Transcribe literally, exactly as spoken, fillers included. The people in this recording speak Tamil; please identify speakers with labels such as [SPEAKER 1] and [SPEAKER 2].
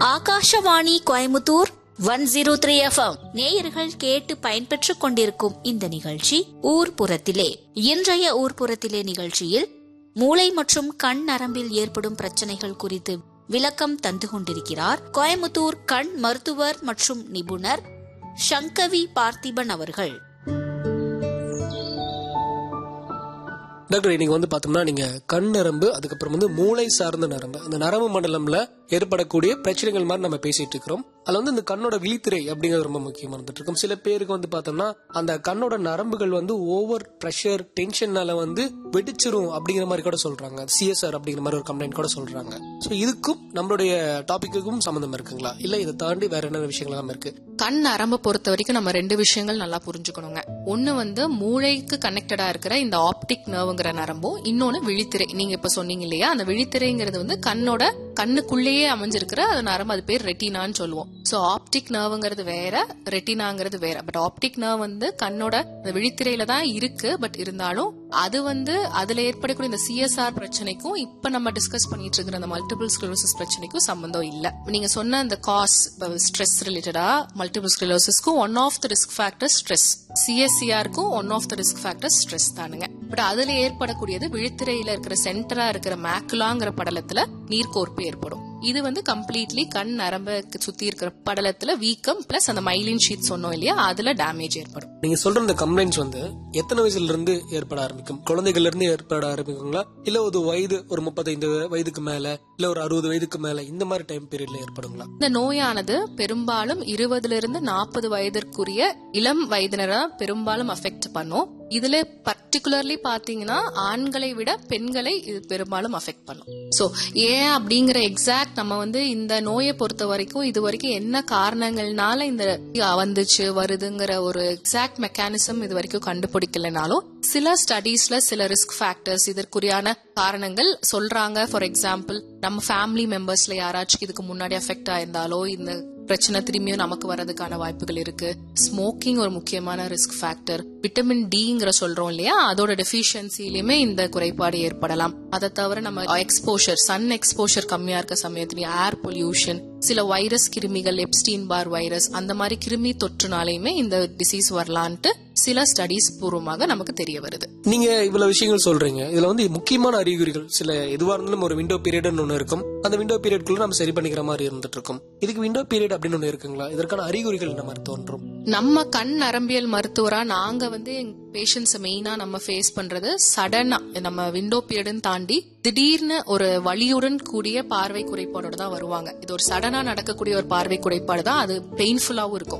[SPEAKER 1] Akashvani Coimbatore one zero three F M நேயர்கள் கேட்டு பயன்பெற்றுக் கொண்டிருக்கும் இந்த நிகழ்ச்சி ஊர்ப்புறத்திலே. இன்றைய ஊர்ப்புறத்திலே நிகழ்ச்சியில் மூளை மற்றும் கண் நரம்பில் ஏற்படும் பிரச்சனைகள் குறித்து விளக்கம் தந்து கொண்டிருக்கிறார் கோயமுத்தூர் கண் மருத்துவர் மற்றும் நிபுணர் சங்கவி பார்த்திபன் அவர்கள்.
[SPEAKER 2] டாக்டர், இன்னைக்கு வந்து பார்த்தோம்னா நீங்க கண் நரம்பு, அதுக்கப்புறம் வந்து மூளை சார்ந்த நரம்பு, அந்த நரம்பு மண்டலம்ல ஏற்படக்கூடிய பிரச்சனைகள் மாதிரி நம்ம பேசிட்டு இருக்கிறோம். அதுல வந்து இந்த கண்ணோட விழித்திரை அப்படிங்கிறது ரொம்ப முக்கியமா இருந்துட்டு இருக்கும். சில பேருக்கு வந்து பார்த்தோம்னா அந்த கண்ணோட நரம்புகள் வந்து ஓவர் பிரஷர் டென்ஷன்னால வந்து வெடிச்சிரும் அப்படிங்கிற மாதிரி கூட சொல்றாங்க. சிஎஸ்ஆர் அப்படிங்கிற மாதிரி ஒரு கம்ப்ளைண்ட் கூட சொல்றாங்க. ஸோ இதுக்கும் நம்மளுடைய டாபிக்கும் சம்பந்தம் இருக்குங்களா, இல்ல இதை தாண்டி வேற என்ன விஷயங்கள் எல்லாம் இருக்கு?
[SPEAKER 3] கண் நரம்பு பொறுத்த வரைக்கும் நம்ம ரெண்டு விஷயங்கள் நல்லா புரிஞ்சுக்கணுங்க. ஒன்னு வந்து மூளைக்கு கனெக்டடா இருக்கிற இந்த ஆப்டிக் நர்வுங்கிற நரம்பும், இன்னொன்னு விழித்திரை. நீங்க இப்ப சொன்னீங்க இல்லையா, அந்த விழித்திரைங்கிறது வந்து கண்ணோட கண்ணுக்குள்ளேயே அமைஞ்சிருக்கிற அது நரம்பு, அது பேர் ரெட்டினான்னு சொல்லுவோம். சோ ஆப்டிக் நர்வுங்கிறது வேற, ரெட்டினாங்கிறது வேற. பட் ஆப்டிக் நர்வ் வந்து கண்ணோட விழித்திரையில தான் இருக்கு. பட் இருந்தாலும் அது வந்து அதுல ஏற்படக்கூடிய இந்த சிஎஸ்ஆர் பிரச்சனைக்கும் இப்ப நம்ம டிஸ்கஸ் பண்ணிட்டு இருக்கிற அந்த மல்டிபிள் ஸ்க்லரோசிஸ் பிரச்சனைக்கும் சம்பந்தம் இல்ல. நீங்க சொன்ன அந்த காஸ் ஸ்ட்ரெஸ் ரிலேட்டடா multiple ஸ்க்லரோசிஸ்க்கும் one of the risk factor stress, சிஎஸ்சிஆருக்கும் one of the risk factor stress தானுங்க. பட் அதுல ஏற்படக்கூடியது விழித்திரையில இருக்கிற சென்டரா இருக்கிற மேக்குலாங்கிற படலத்துல நீர்க்கோர்ப்பு ஏற்படும். இது வந்து கம்ப்ளீட்லி கண் நரம்புக்கு சுத்தி இருக்கிற படலத்துல வீக்கம் பிளஸ் அந்த மைலின் ஷீட் சொன்னோம் இல்லையா, அதுல டேமேஜ் ஏற்படும்.
[SPEAKER 2] நீங்க சொல்ற இந்த கம்ப்ளைண்ட்ஸ் வந்து எத்தனை வயசுல இருந்து ஏற்பட ஆரம்பிக்கும்? குழந்தைகள்ல இருந்து ஏற்பட ஆரம்பிக்குங்களா, இல்ல ஒரு வயது ஒரு முப்பத்தைந்து வயதுக்கு மேல, இல்ல ஒரு அறுபது வயதுக்கு மேல, இந்த மாதிரி டைம் பீரியட்ல ஏற்படுங்களா?
[SPEAKER 3] இந்த நோயானது பெரும்பாலும் இருபதுல இருந்து நாற்பது வயதிற்குரிய இளம் வயதினரை பெரும்பாலும் அஃபெக்ட் பண்ணும். இதுல பர்டிகுலர்லி பாத்தீங்கன்னா ஆண்களை விட பெண்களை இது பெரும்பாலும் அஃபெக்ட் பண்ணும். சோ ஏன் அப்படிங்கிற எக்ஸாக்ட் நம்ம வந்து இந்த நோயை பொறுத்த வரைக்கும் இது வரைக்கும் என்ன காரணங்கள்னால இந்த வந்துச்சு வருதுங்கிற ஒரு எக்ஸாக்ட் மெக்கானிசம் இது வரைக்கும் கண்டுபிடிக்கலனாலும் சில ஸ்டடீஸ்ல சில ரிஸ்க் ஃபேக்டர்ஸ் இதற்குரியான காரணங்கள் சொல்றாங்க. ஃபார் எக்ஸாம்பிள், நம்ம ஃபேமிலி மெம்பர்ஸ்ல யாராச்சும் இதுக்கு முன்னாடி அஃபெக்ட் ஆயிருந்தாலோ இந்த பிரச்சனை திரும்பியும் நமக்கு வரதுக்கான வாய்ப்புகள் இருக்கு. ஸ்மோக்கிங் ஒரு முக்கியமான ரிஸ்க் ஃபேக்டர். விட்டமின் டிங்கிற சொல்றோம் இல்லையா, அதோட டெஃபிஷியன்சிலுமே இந்த குறைபாடு ஏற்படலாம். அதை தவிர நம்ம எக்ஸ்போஷர், சன் எக்ஸ்போஷர் கம்மியா இருக்க சமயத்துல ஏர் பொல்யூஷன், சில வைரஸ் கிருமிகள், எப்ஸ்டீன் பார் வைரஸ், அந்த மாதிரி கிருமி தொற்றுனாலையுமே இந்த டிசீஸ் வரலான்ட்டு சில ஸ்டடீஸ் பூர்வமாக நமக்கு தெரிய வருது.
[SPEAKER 2] நீங்க இவ்வளவு விஷயங்கள் சொல்றீங்க, இதுல வந்து முக்கியமான அறிகுறிகள் சில எதுவா இருந்தாலும் ஒரு விண்டோ பீரியட் ஒன்னு இருக்கும். அந்த விண்டோ பீரியட்குள்ள நம்ம சரி பண்ணிக்கிற மாதிரி இருந்துட்டு இருக்கும். இதுக்கு விண்டோ பீரியட் அப்படின்னு ஒண்ணு இருக்குங்களா? இதற்கான அறிகுறிகள் என்ன மாதிரி தோன்றும்?
[SPEAKER 3] நம்ம கண் நரம்பியல் மருத்துவரா நாங்க வந்து எங்க பேஷண்ட்ஸ் மெயினா நம்ம ஃபேஸ் பண்றது சடனா நம்ம விண்டோ பீரியட்னு தாண்டி திடீர்னு ஒரு வலியுடன் கூடிய பார்வை குறைபாடோட தான் வருவாங்க. இது ஒரு சடனா நடக்கக்கூடிய ஒரு பார்வை குறைபாடு தான், அது பெயின்ஃபுல்லாவும் இருக்கும்.